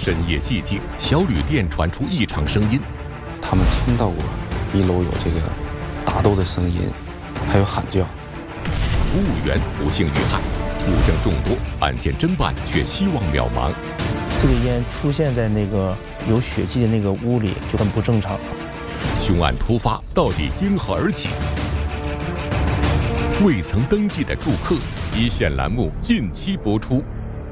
深夜寂静，小旅店传出异常声音。 他们听到过1楼有这个打斗的声音，还有喊叫。 服务员不幸遇害，物证众多，案件侦办却希望渺茫。 这个烟出现在那个有血迹的那个屋里就很不正常。 凶案突发，到底因何而起？未曾登记的住客，一线栏目近期播出。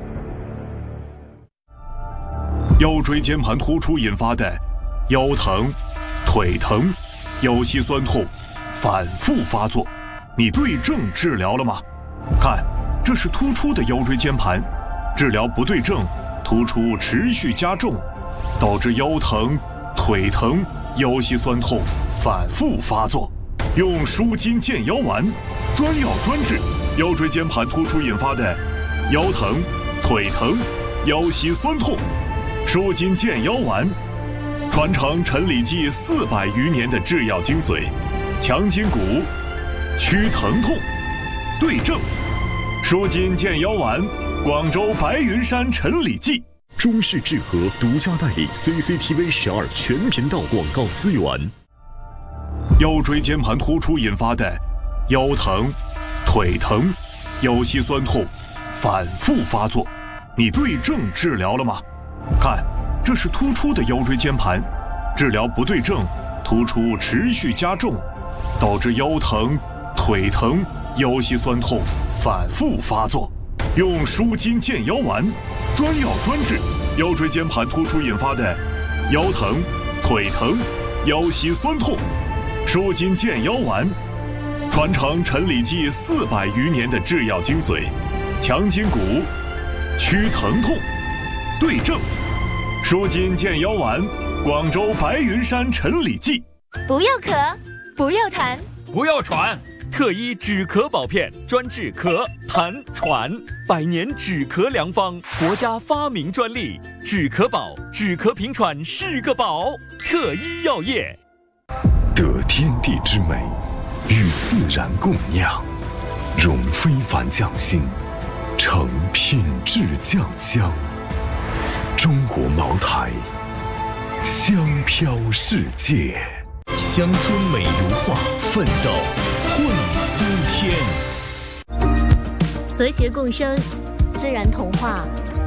腰椎间盘突出引发的腰疼、腿疼、腰膝酸痛反复发作，你对症治疗了吗？看，这是突出的腰椎间盘，治疗不对症，突出持续加重，导致腰疼、腿疼、腰膝酸痛反复发作。用舒筋健腰丸，专药专治腰椎间盘突出引发的腰疼、腿疼、腰膝酸痛。舒筋健腰丸，传承陈李济400余年的制药精髓，强筋骨，祛疼痛，对症。舒筋健腰丸，广州白云山陈李济。 中视智和独家代理 CCTV 12全频道广告资源。 腰椎间盘突出引发的腰疼、腿疼、腰膝酸痛反复发作，你对症治疗了吗？看，这是突出的腰椎间盘，治疗不对症，突出持续加重，导致腰疼、腿疼、腰膝酸痛反复发作。用舒筋健腰丸，专药专治腰椎间盘突出引发的腰疼、腿疼、腰膝酸痛。舒筋健腰丸，传承陈李济400余年的制药精髓，强筋骨，祛疼痛，对症。舒筋健腰丸，广州白云山陈李济。 不要咳，不要痰， 不要喘，特医止咳保片，专治咳、痰、喘，100年止咳良方，国家发明专利，止咳宝，止咳平喘是个宝。特医药业， 得天地之美，与自然共酿，融非凡匠心，成品质酱香。中国茅台，香飘世界。 乡村美如画，奋斗会苏天。 和谐共生，自然童话。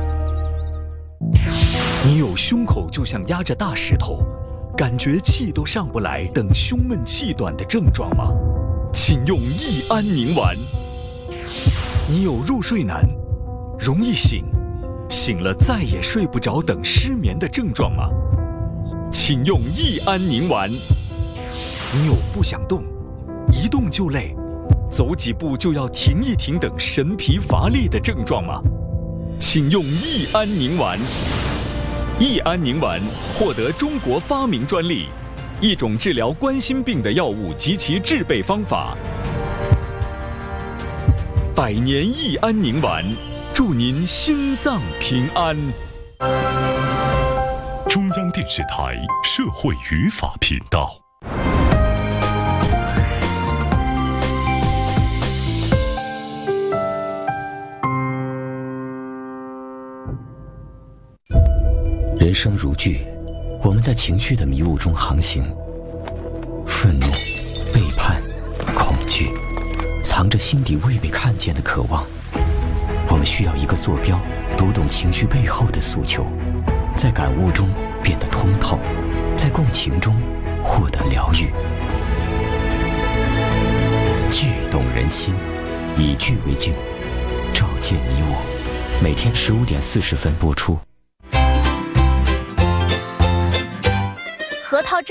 你有胸口就像压着大石头，感觉气都上不来，等胸闷气短的症状吗？请用益安宁丸。你有入睡难，容易醒，醒了再也睡不着等失眠的症状吗？请用益安宁丸。你有不想动，一动就累，走几步就要停一停等神疲乏力的症状吗？请用益安宁丸。益安宁丸获得中国发明专利，一种治疗冠心病的药物及其制备方法。100年益安宁丸，祝您心脏平安。 中央电视台社会语法频道。 人生如剧，我们在情绪的迷雾中航行，愤怒、背叛、恐惧，藏着心底未被看见的渴望。我们需要一个坐标，读懂情绪背后的诉求，在感悟中变得通透，在共情中获得疗愈。剧动人心，以剧为镜，照见你我。每天15点40分播出。 核桃汁